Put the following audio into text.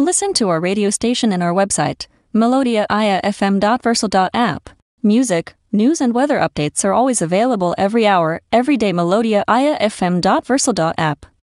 listen to our radio station and our website, melodiaIAFM.versal.app. Music, news and weather updates are always available every hour, every day. melodiaIAFM.versal.app.